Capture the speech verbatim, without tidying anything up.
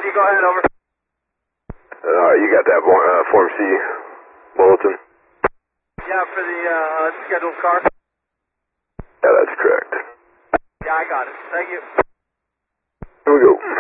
Andy, go ahead, over. Uh, you got that uh, Form C bulletin? Yeah, for the uh, scheduled car? Yeah, that's correct. Yeah, I got it. Thank you. Here we go.